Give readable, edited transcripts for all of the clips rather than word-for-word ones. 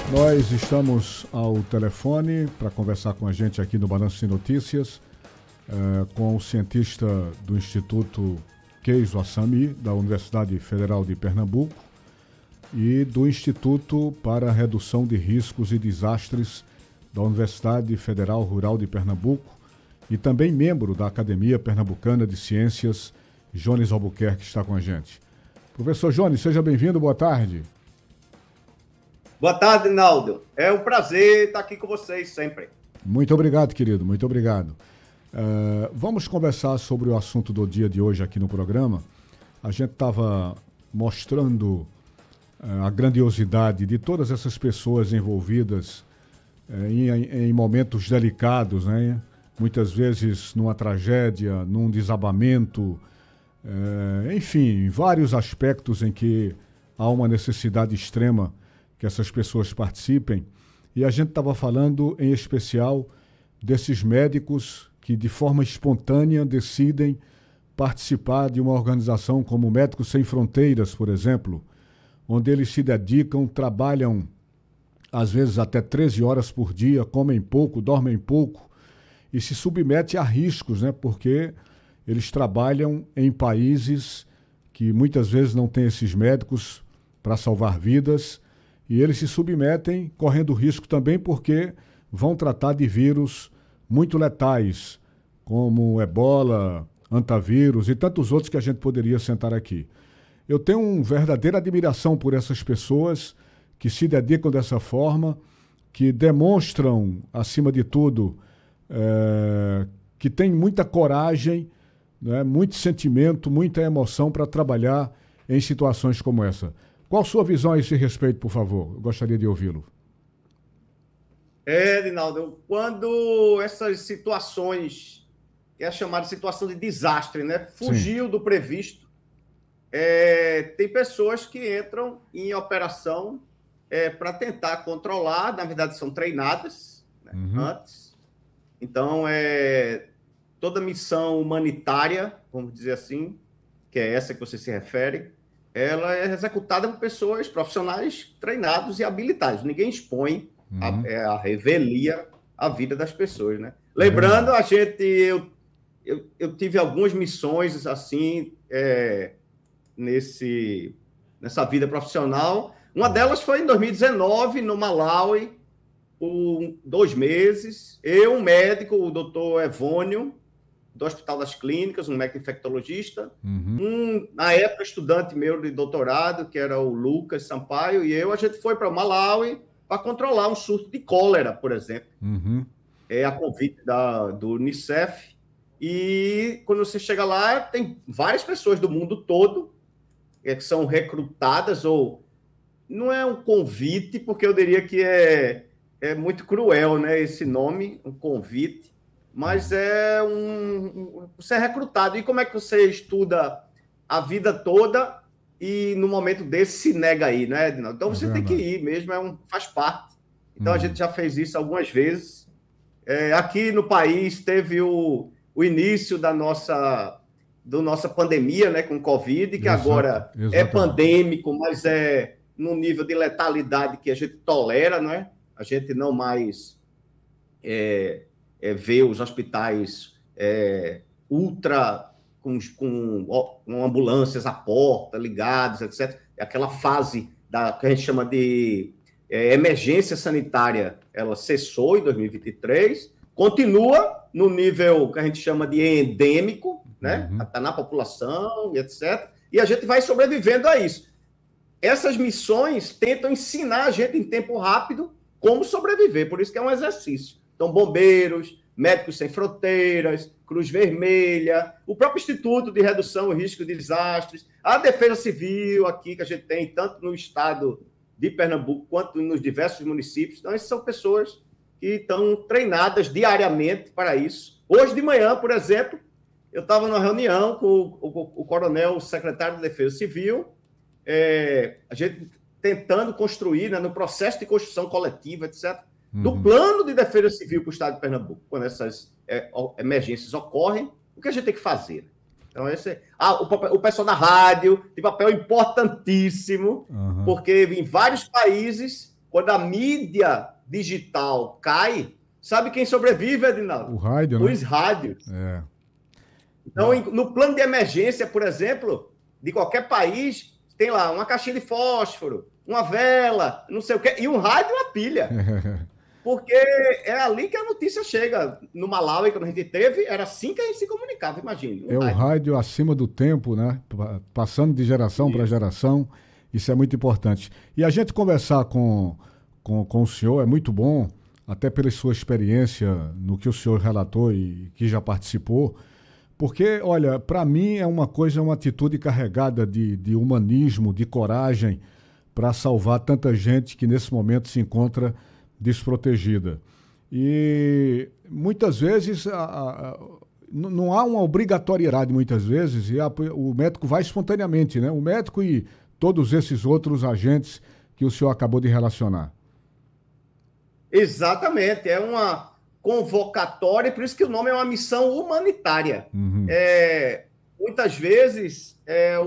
Nós estamos ao telefone para conversar com a gente aqui no Balanço de Notícias, com o cientista do Instituto Keizo Assami, da Universidade Federal de Pernambuco, e do Instituto para a Redução de Riscos e Desastres da Universidade Federal Rural de Pernambuco, e também membro da Academia Pernambucana de Ciências, Jones Albuquerque, está com a gente. Professor Jones, seja bem-vindo, boa tarde. Boa tarde, Naldo. É um prazer estar aqui com vocês sempre. Muito obrigado, querido, muito obrigado. Vamos conversar sobre o assunto do dia de hoje aqui no programa. A gente estava mostrando a grandiosidade de todas essas pessoas envolvidas em momentos delicados, né? Muitas vezes numa tragédia, num desabamento, enfim, vários aspectos em que há uma necessidade extrema que essas pessoas participem. E a gente estava falando em especial desses médicos que de forma espontânea decidem participar de uma organização como Médicos Sem Fronteiras, por exemplo, onde eles se dedicam, trabalham às vezes até 13 horas por dia, comem pouco, dormem pouco e se submetem a riscos, né? Porque eles trabalham em países que muitas vezes não têm esses médicos para salvar vidas. E eles se submetem, correndo risco também, porque vão tratar de vírus muito letais, como ebola, antavírus e tantos outros que a gente poderia sentar aqui. Eu tenho uma verdadeira admiração por essas pessoas que se dedicam dessa forma, que demonstram, acima de tudo, que têm muita coragem, né, muito sentimento, muita emoção para trabalhar em situações como essa. Qual a sua visão a esse respeito, por favor? Eu gostaria de ouvi-lo. Rinaldo, quando essas situações, que é chamada situação de desastre, né, fugiu do previsto, tem pessoas que entram em operação para tentar controlar, na verdade são treinadas, né, antes. Então, toda missão humanitária, vamos dizer assim, que é essa que você se refere, ela é executada por pessoas profissionais treinados e habilitados. Ninguém expõe a revelia a vida das pessoas, né? Lembrando, eu tive algumas missões assim nessa vida profissional. Uma delas foi em 2019, no Malawi, por 2 meses. Eu, um médico, o doutor Evônio, do Hospital das Clínicas, um médico infectologista, na época, estudante meu de doutorado, que era o Lucas Sampaio, e a gente foi para Malawi para controlar um surto de cólera, por exemplo. A convite do Unicef. E quando você chega lá, tem várias pessoas do mundo todo que são recrutadas, ou não é um convite, porque eu diria que é muito cruel, né, esse nome, um convite, mas você é recrutado. E como é que você estuda a vida toda e no momento desse se nega aí, né? Então você tem que ir mesmo, faz parte. Então a gente já fez isso algumas vezes. Aqui no país teve o início da nossa pandemia, né, com Covid, que agora é pandêmico, mas é num nível de letalidade que a gente tolera, não é? A gente não mais ver os hospitais ultra com ambulâncias à porta, ligados, etc. Aquela fase que a gente chama de emergência sanitária, ela cessou em 2023, continua no nível que a gente chama de endêmico, né? Está na população, etc. E a gente vai sobrevivendo a isso. Essas missões tentam ensinar a gente em tempo rápido como sobreviver, por isso que é um exercício. Então, bombeiros, Médicos Sem Fronteiras, Cruz Vermelha, o próprio Instituto de Redução e Risco de Desastres, a Defesa Civil aqui, que a gente tem tanto no estado de Pernambuco quanto nos diversos municípios. Então, essas são pessoas que estão treinadas diariamente para isso. Hoje de manhã, por exemplo, eu estava numa reunião com o coronel, o secretário de Defesa Civil, a gente tentando construir, né, no processo de construção coletiva, etc., do plano de defesa civil para o estado de Pernambuco, quando essas emergências ocorrem, o que a gente tem que fazer? Então, o pessoal da rádio tem papel importantíssimo, porque em vários países quando a mídia digital cai, sabe quem sobrevive, Edinaldo? O rádio, né? Os rádios. É. Então, no plano de emergência, por exemplo, de qualquer país, tem lá uma caixinha de fósforo, uma vela, não sei o quê, e um rádio e uma pilha. Porque é ali que a notícia chega. No Malawi, quando a gente teve, era assim que a gente se comunicava, imagine. É o rádio acima do tempo, né? Passando de geração para geração. Isso é muito importante. E a gente conversar com o senhor é muito bom, até pela sua experiência no que o senhor relatou e que já participou. Porque, olha, para mim é uma atitude carregada de humanismo, de coragem, para salvar tanta gente que nesse momento se encontra desprotegida. E muitas vezes não há uma obrigatoriedade, muitas vezes, e o médico vai espontaneamente, né? O médico e todos esses outros agentes que o senhor acabou de relacionar. Exatamente, é uma convocatória, por isso que o nome é uma missão humanitária. Uhum. Muitas vezes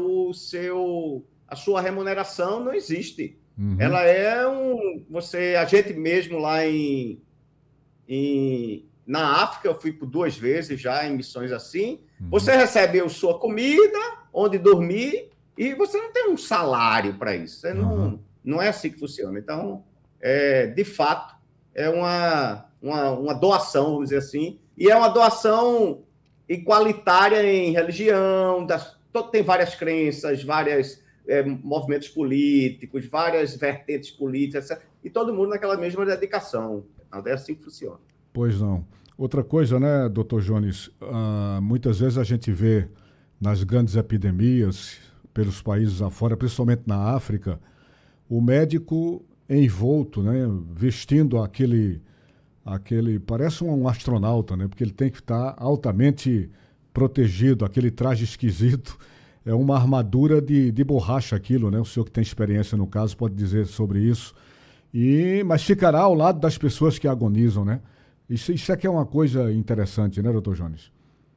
a sua remuneração não existe. Uhum. Ela é a gente mesmo lá na África, eu fui por 2 vezes já em missões assim. Uhum. Você recebe a sua comida, onde dormir, e você não tem um salário para isso. Você não é assim que funciona. Então, de fato, é uma doação, vamos dizer assim, e é uma doação igualitária em religião, tem várias crenças, vários movimentos políticos, várias vertentes políticas, etc. E todo mundo naquela mesma dedicação. É assim que funciona. Pois não. Outra coisa, né, doutor Jones, muitas vezes a gente vê nas grandes epidemias, pelos países afora, principalmente na África, o médico envolto, né, vestindo aquele parece um astronauta, né, porque ele tem que estar altamente protegido, aquele traje esquisito, é uma armadura de borracha aquilo, né, o senhor que tem experiência no caso pode dizer sobre isso, mas ficará ao lado das pessoas que agonizam, né, isso aqui é uma coisa interessante, né, doutor Jones?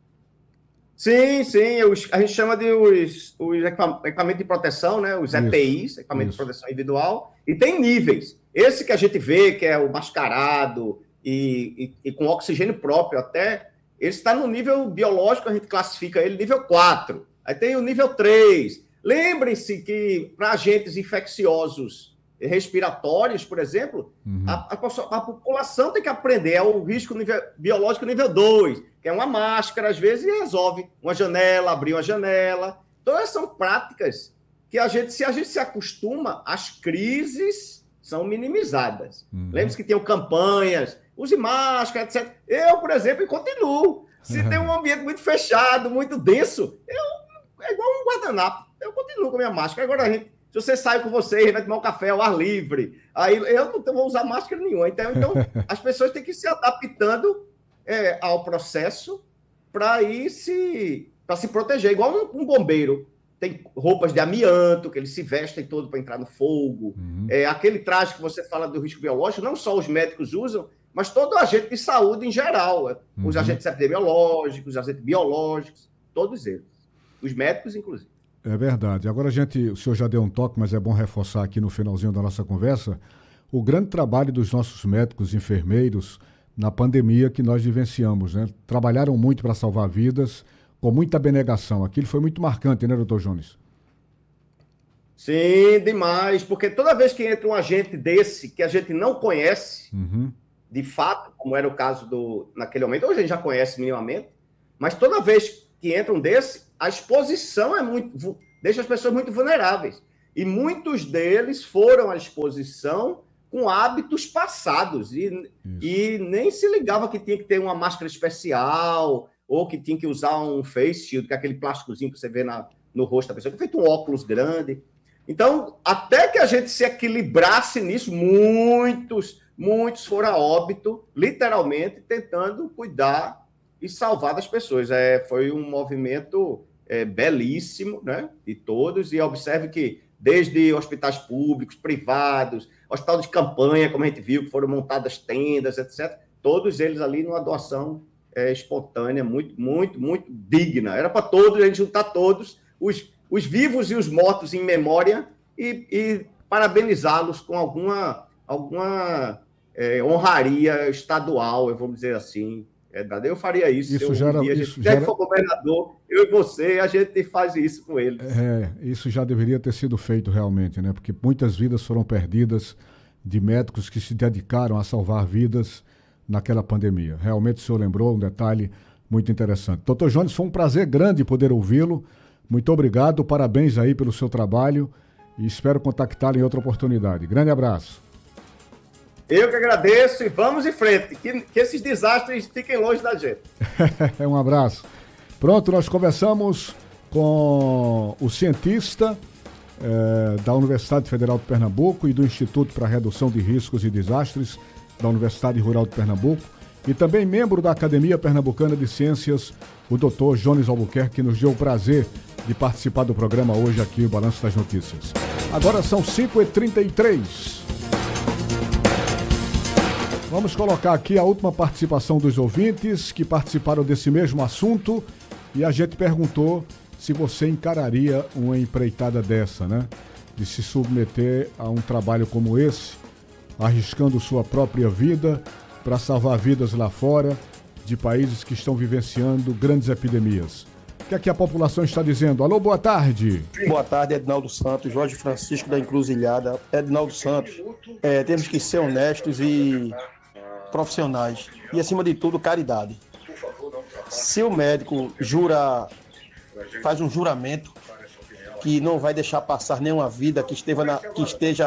Sim, a gente chama de os equipamentos de proteção, né? Os EPIs, equipamento de proteção individual, e tem níveis. Esse que a gente vê, que é o mascarado e com oxigênio próprio até, ele está no nível biológico, a gente classifica ele nível 4. Aí tem o nível 3. Lembrem-se que para agentes infecciosos respiratórios, por exemplo, a população tem que aprender, é o risco biológico nível 2, que é uma máscara, às vezes, e resolve uma janela, abrir uma janela. Então, essas são práticas que se a gente se acostuma, as crises são minimizadas. Lembre-se que tem campanhas, use máscara, etc. Eu, por exemplo, continuo. Se tem um ambiente muito fechado, muito denso, é igual um guardanapo. Eu continuo com a minha máscara. Agora, se você sai com vocês, vai tomar um café ao ar livre, aí eu não vou usar máscara nenhuma. Então as pessoas têm que se adaptando ao processo para se proteger. Igual um bombeiro. Tem roupas de amianto, que eles se vestem todo para entrar no fogo. Aquele traje que você fala do risco biológico, não só os médicos usam, mas todo agente de saúde em geral. Os agentes epidemiológicos, os agentes biológicos, todos eles. Os médicos, inclusive. É verdade. Agora o senhor já deu um toque, mas é bom reforçar aqui no finalzinho da nossa conversa, o grande trabalho dos nossos médicos e enfermeiros na pandemia que nós vivenciamos, né? Trabalharam muito para salvar vidas, com muita abnegação. Aquilo foi muito marcante, né, doutor Jones? Sim, demais, porque toda vez que entra um agente desse, que a gente não conhece, de fato, como era o caso naquele momento, hoje a gente já conhece minimamente, mas toda vez que entra um desse, a exposição deixa as pessoas muito vulneráveis. E muitos deles foram à exposição com hábitos passados e nem se ligava que tinha que ter uma máscara especial ou que tinha que usar um face shield, que é aquele plásticozinho que você vê no rosto da pessoa, que é feito um óculos grande. Então, até que a gente se equilibrasse nisso, muitos foram a óbito, literalmente, tentando cuidar e salvar das pessoas. Foi um movimento belíssimo, né, de todos, e observe que desde hospitais públicos, privados, hospital de campanha, como a gente viu, que foram montadas tendas, etc., todos eles ali numa doação espontânea, muito, muito, muito digna. Era para todos, a gente juntar todos, os vivos e os mortos em memória e parabenizá-los com alguma alguma honraria estadual, vamos dizer assim. Eu faria isso. Isso já era, se for governador, eu e você, a gente faz isso com eles. Isso já deveria ter sido feito realmente, né? Porque muitas vidas foram perdidas de médicos que se dedicaram a salvar vidas naquela pandemia. Realmente o senhor lembrou um detalhe muito interessante. Dr. Jones, foi um prazer grande poder ouvi-lo. Muito obrigado, parabéns aí pelo seu trabalho e espero contactá-lo em outra oportunidade. Grande abraço. Eu que agradeço e vamos em frente, que esses desastres fiquem longe da gente. Um abraço. Pronto, nós conversamos com o cientista da Universidade Federal de Pernambuco e do Instituto para a Redução de Riscos e Desastres da Universidade Rural de Pernambuco e também membro da Academia Pernambucana de Ciências, o Dr. Jones Albuquerque, que nos deu o prazer de participar do programa hoje aqui, o Balanço das Notícias. Agora são 5h33. Vamos colocar aqui a última participação dos ouvintes que participaram desse mesmo assunto e a gente perguntou se você encararia uma empreitada dessa, né? De se submeter a um trabalho como esse, arriscando sua própria vida para salvar vidas lá fora de países que estão vivenciando grandes epidemias. O que é que a população está dizendo? Alô, boa tarde. Boa tarde, Edinaldo Santos, Jorge Francisco da Encruzilhada. Edinaldo Santos, temos que ser honestos e profissionais e, acima de tudo, caridade. Se o médico faz um juramento que não vai deixar passar nenhuma vida que esteja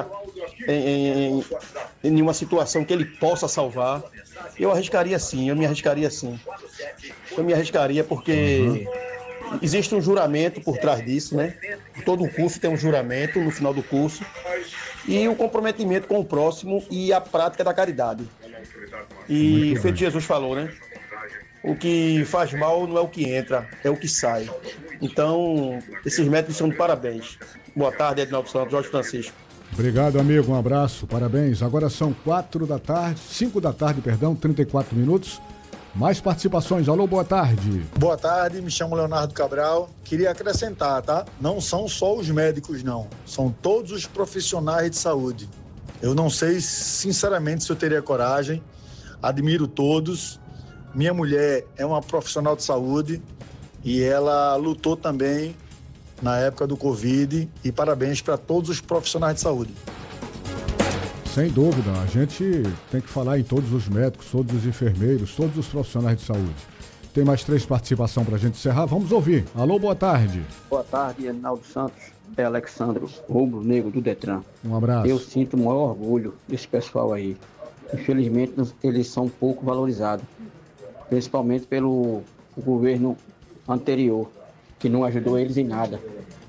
em uma situação que ele possa salvar, eu arriscaria sim, eu me arriscaria sim. Eu me arriscaria porque existe um juramento por trás disso, né? Todo o curso tem um juramento no final do curso e o comprometimento com o próximo e a prática da caridade. E feito Jesus falou, né? O que faz mal não é o que entra, é o que sai. Então, esses médicos são de parabéns. Boa tarde, Edinaldo Santos, Jorge Francisco. Obrigado, amigo, um abraço, parabéns. Agora são 5 da tarde, 34 minutos. Mais participações, alô, boa tarde. Boa tarde, me chamo Leonardo Cabral. Queria acrescentar, tá? Não são só os médicos, não. São todos os profissionais de saúde. Eu não sei, sinceramente, se eu teria coragem. Admiro todos. Minha mulher é uma profissional de saúde e ela lutou também na época do Covid. E parabéns para todos os profissionais de saúde. Sem dúvida, a gente tem que falar em todos os médicos, todos os enfermeiros, todos os profissionais de saúde. Tem mais 3 participações para a gente encerrar. Vamos ouvir. Alô, boa tarde. Boa tarde, Edinaldo Santos. É Alexandro, Rubro Negro do Detran. Um abraço. Eu sinto o maior orgulho desse pessoal aí. Infelizmente, eles são pouco valorizados, principalmente pelo governo anterior, que não ajudou eles em nada.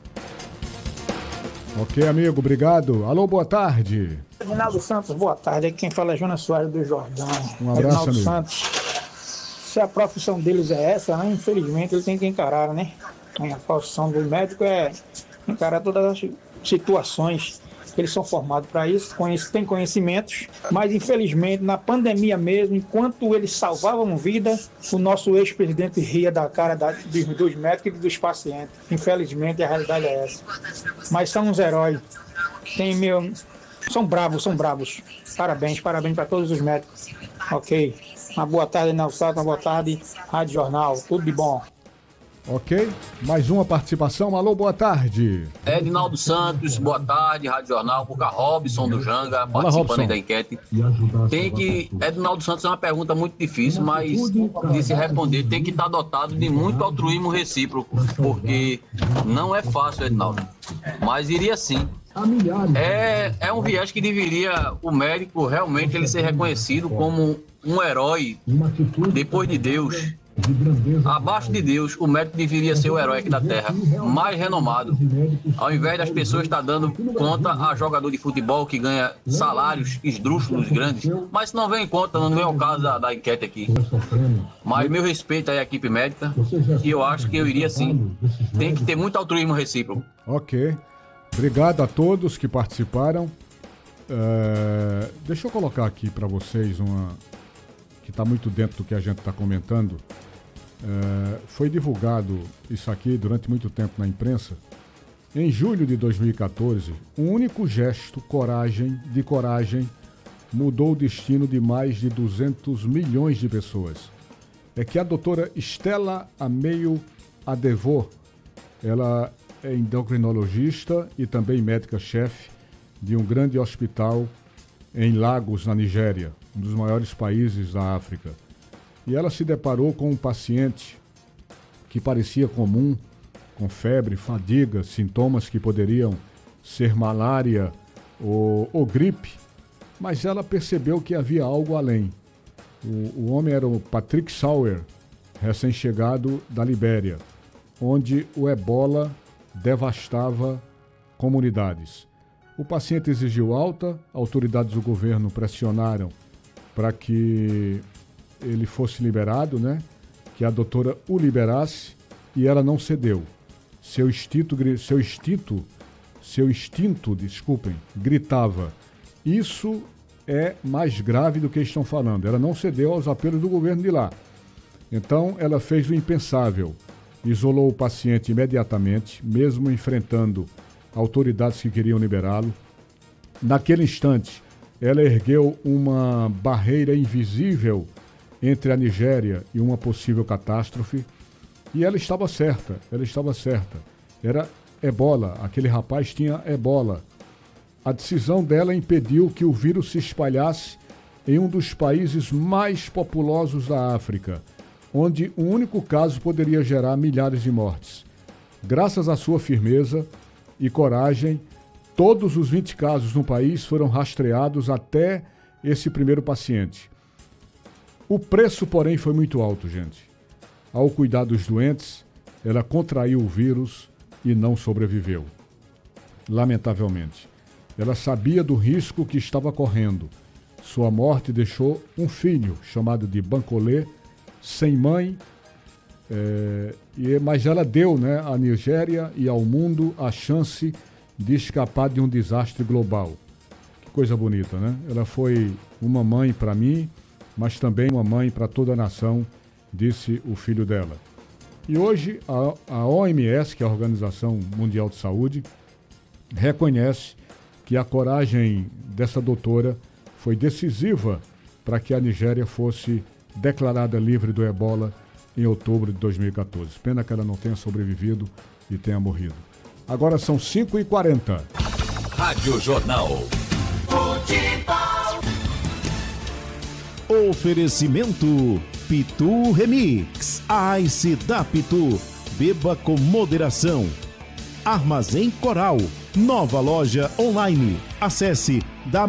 Ok, amigo, obrigado. Alô, boa tarde. Edinaldo Santos, boa tarde. Aqui quem fala é Jonas Soares do Jordão. Um abraço, Edinaldo amigo. Santos, se a profissão deles é essa, né, infelizmente ele tem que encarar, né? A profissão do médico é encarar todas as situações. Eles são formados para isso, têm conhecimentos, mas infelizmente na pandemia mesmo, enquanto eles salvavam vida, o nosso ex-presidente ria da cara dos médicos e dos pacientes. Infelizmente a realidade é essa. Mas são uns heróis. São bravos. Parabéns para todos os médicos. Ok. Uma boa tarde, Nelson. Uma boa tarde, Rádio Jornal. Tudo de bom. Ok, mais uma participação. Alô, boa tarde. Edinaldo Santos, boa tarde, Rádio Jornal, Cuca Robson do Janga, participando aí da enquete. Edinaldo Santos é uma pergunta muito difícil, mas de se responder tem que estar dotado de muito altruísmo recíproco, porque não é fácil, Edinaldo, mas iria sim. É um viés que deveria o médico realmente ele ser reconhecido como um herói depois de Deus. Abaixo de Deus, o médico deveria ser o herói aqui da Terra, mais renomado. Ao invés das pessoas estar dando conta a jogador de futebol que ganha salários esdrúxulos grandes, mas não vem em conta, não é o caso da enquete aqui. Mas meu respeito aí à equipe médica, e eu acho que eu iria sim. Tem que ter muito altruísmo recíproco. Ok. Obrigado a todos que participaram. Deixa eu colocar aqui para vocês uma que está muito dentro do que a gente está comentando. Foi divulgado isso aqui durante muito tempo na imprensa. Em julho de 2014, um único gesto de coragem mudou o destino de mais de 200 milhões de pessoas. É que a doutora Stella Ameyo Adevo, ela é endocrinologista e também médica-chefe de um grande hospital em Lagos, na Nigéria, um dos maiores países da África. E ela se deparou com um paciente que parecia comum, com febre, fadiga, sintomas que poderiam ser malária ou gripe, mas ela percebeu que havia algo além. O homem era o Patrick Sauer, recém-chegado da Libéria, onde o ebola devastava comunidades. O paciente exigiu alta, autoridades do governo pressionaram para que ele fosse liberado, né? Que a doutora o liberasse, e ela não cedeu. Seu instinto, gritava: isso é mais grave do que estão falando. Ela não cedeu aos apelos do governo de lá. Então, ela fez o impensável. Isolou o paciente imediatamente, mesmo enfrentando autoridades que queriam liberá-lo. Naquele instante, ela ergueu uma barreira invisível entre a Nigéria e uma possível catástrofe. E ela estava certa. Era ebola. Aquele rapaz tinha ebola. A decisão dela impediu que o vírus se espalhasse em um dos países mais populosos da África, onde um único caso poderia gerar milhares de mortes. Graças à sua firmeza e coragem, todos os 20 casos no país foram rastreados até esse primeiro paciente. O preço, porém, foi muito alto, gente. Ao cuidar dos doentes, ela contraiu o vírus e não sobreviveu. Lamentavelmente. Ela sabia do risco que estava correndo. Sua morte deixou um filho, chamado de Bankole, sem mãe, mas ela deu, né, à Nigéria e ao mundo a chance de escapar de um desastre global. Que coisa bonita, né? Ela foi uma mãe para mim, mas também uma mãe para toda a nação, disse o filho dela. E hoje a OMS, que é a Organização Mundial de Saúde, reconhece que a coragem dessa doutora foi decisiva para que a Nigéria fosse declarada livre do ebola em outubro de 2014. Pena que ela não tenha sobrevivido e tenha morrido. Agora são 5h40. Rádio Jornal. Oferecimento Pitu Remix. Ice da Pitu. Beba com moderação. Armazém Coral. Nova loja online. Acesse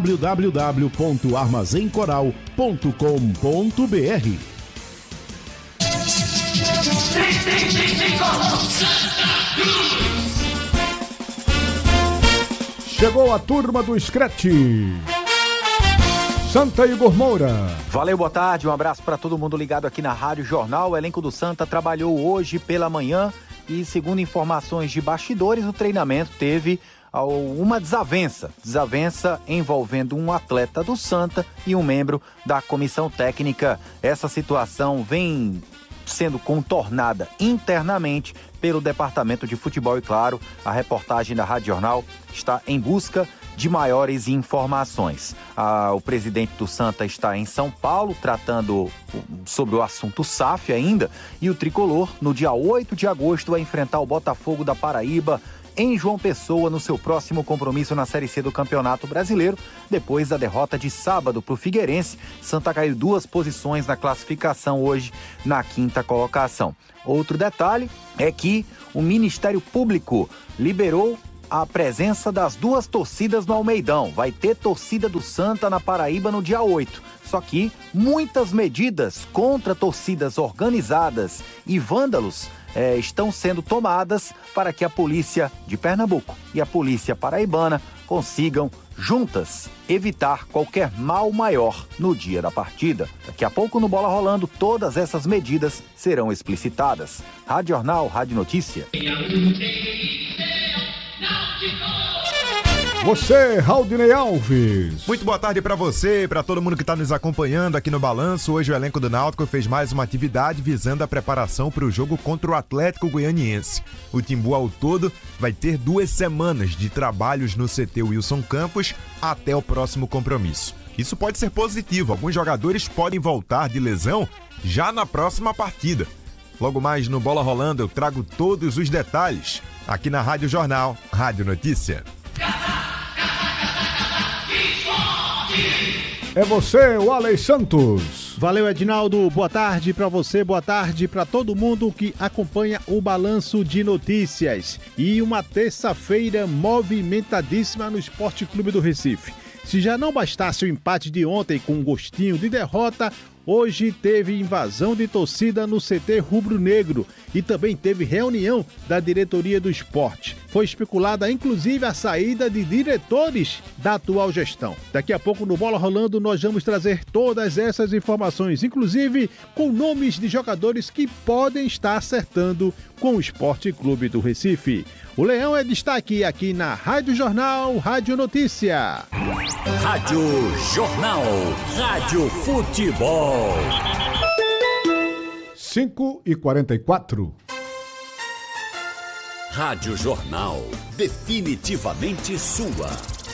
www.armazencoral.com.br. Chegou a turma do Scratch. Santa Igor Moura. Valeu, boa tarde, um abraço para todo mundo ligado aqui na Rádio Jornal. O elenco do Santa trabalhou hoje pela manhã e, segundo informações de bastidores, o treinamento teve uma desavença envolvendo um atleta do Santa e um membro da comissão técnica. Essa situação vem sendo contornada internamente pelo Departamento de Futebol e, claro, a reportagem da Rádio Jornal está em busca de maiores informações. O presidente do Santa está em São Paulo tratando sobre o assunto SAF ainda, e o tricolor, no dia 8 de agosto, vai enfrentar o Botafogo da Paraíba em João Pessoa no seu próximo compromisso na Série C do Campeonato Brasileiro. Depois da derrota de sábado para o Figueirense, Santa caiu 2 posições na classificação hoje, na 5ª colocação. Outro detalhe é que o Ministério Público liberou a presença das 2 torcidas no Almeidão. Vai ter torcida do Santa na Paraíba no dia 8. Só que muitas medidas contra torcidas organizadas e vândalos estão sendo tomadas para que a polícia de Pernambuco e a polícia paraibana consigam, juntas, evitar qualquer mal maior no dia da partida. Daqui a pouco, no Bola Rolando, todas essas medidas serão explicitadas. Rádio Jornal, Rádio Notícia. Você, Raudinei Alves. Muito boa tarde para você, para todo mundo que está nos acompanhando aqui no Balanço. Hoje o elenco do Náutico fez mais uma atividade visando a preparação para o jogo contra o Atlético Goianiense. O Timbu, ao todo, vai ter 2 semanas de trabalhos no CT Wilson Campos até o próximo compromisso. Isso pode ser positivo, alguns jogadores podem voltar de lesão já na próxima partida. Logo mais no Bola Rolando eu trago todos os detalhes aqui na Rádio Jornal, Rádio Notícia. É você, o Alei Santos. Valeu, Edinaldo. Boa tarde para você, boa tarde para todo mundo que acompanha o Balanço de Notícias. E uma terça-feira movimentadíssima no Esporte Clube do Recife. Se já não bastasse o empate de ontem com um gostinho de derrota, hoje teve invasão de torcida no CT rubro-negro e também teve reunião da diretoria do esporte. Foi especulada inclusive a saída de diretores da atual gestão. Daqui a pouco no Bola Rolando nós vamos trazer todas essas informações, inclusive com nomes de jogadores que podem estar acertando com o Esporte Clube do Recife. O Leão é destaque aqui na Rádio Jornal, Rádio Notícia. Rádio Jornal, Rádio Futebol. 5h44. Rádio Jornal, definitivamente sua.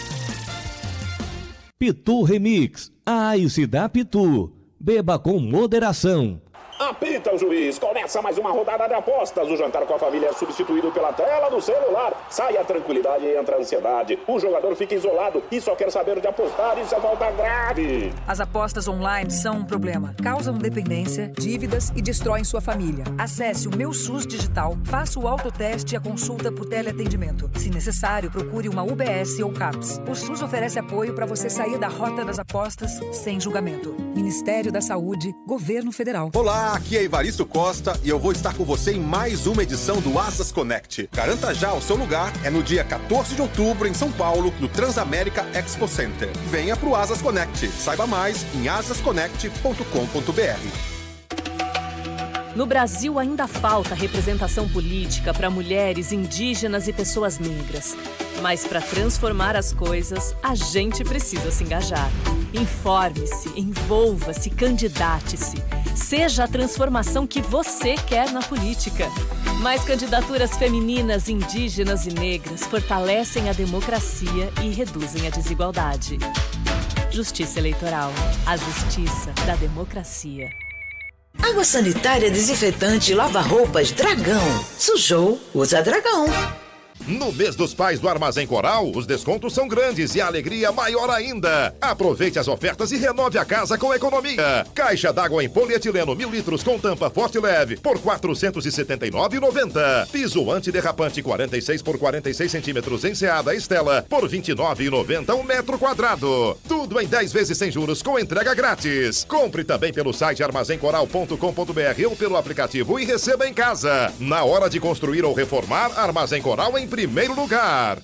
Pitu Remix, a Ice da Pitu. Beba com moderação. Apita o juiz, começa mais uma rodada de apostas. O jantar com a família é substituído pela tela do celular. Sai a tranquilidade e entra a ansiedade. O jogador fica isolado e só quer saber de apostar. Isso é falta grave. As apostas online são um problema. Causam dependência, dívidas e destroem sua família. Acesse o Meu SUS Digital, faça o autoteste e a consulta por teleatendimento. Se necessário, procure uma UBS ou CAPS. O SUS oferece apoio para você sair da rota das apostas sem julgamento. Ministério da Saúde, Governo Federal. Olá, aqui é Evaristo Costa e eu vou estar com você em mais uma edição do Asas Connect. Garanta já o seu lugar, é no dia 14 de outubro em São Paulo, no Transamérica Expo Center. Venha pro Asas Connect. Saiba mais em asasconnect.com.br. No Brasil ainda falta representação política para mulheres, indígenas e pessoas negras. Mas para transformar as coisas, a gente precisa se engajar. Informe-se, envolva-se, candidate-se. Seja a transformação que você quer na política. Mais candidaturas femininas, indígenas e negras fortalecem a democracia e reduzem a desigualdade. Justiça Eleitoral. A justiça da democracia. Água sanitária, desinfetante, lava-roupas, Dragão. Sujou, usa Dragão. No mês dos pais do Armazém Coral, os descontos são grandes e a alegria maior ainda. Aproveite as ofertas e renove a casa com economia. Caixa d'água em polietileno 1000 litros com tampa forte e leve por R$ 479,90. Piso antiderrapante 46 por 46 centímetros enceada Estela por R$ 29,90 um metro quadrado. Tudo em 10 vezes sem juros com entrega grátis. Compre também pelo site armazencoral.com.br ou pelo aplicativo e receba em casa. Na hora de construir ou reformar, Armazém Coral em primeiro lugar.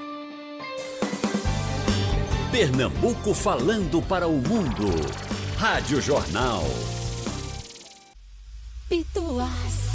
Pernambuco falando para o mundo. Rádio Jornal. Pituás.